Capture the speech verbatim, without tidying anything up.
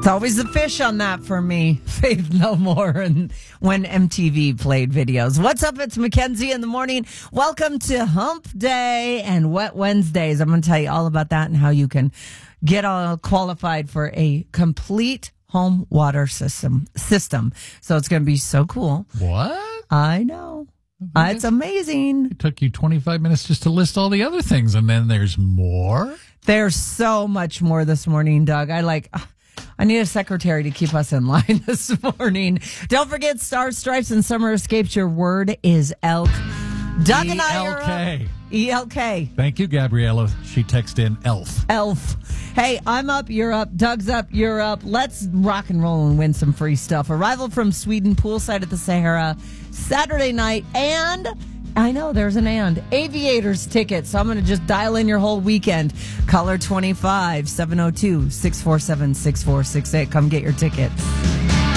It's always the fish on that for me. Faith No More and when M T V played videos. What's up? It's Mackenzie in the morning. Welcome to Hump Day and Wet Wednesdays. I'm going to tell you all about that and how you can get all qualified for a complete home water system. System. So it's going to be so cool. What? I know. Uh, it's amazing. It took you twenty-five minutes just to list all the other things, and then there's more? There's so much more this morning, Doug. I like... I need a secretary to keep us in line this morning. Don't forget Stars, Stripes, and Summer Escapes. Your word is elk. Doug and I are up. E L K. Thank you, Gabriella. She texted in elf. Elf. Hey, I'm up, you're up. Doug's up, you're up. Let's rock and roll and win some free stuff. Arrival from Sweden, poolside at the Sahara, Saturday night, and... I know, there's an and. Aviators tickets. So I'm going to just dial in your whole weekend. Caller twenty-five, seven oh two, six four seven, six four six eight. Come get your tickets.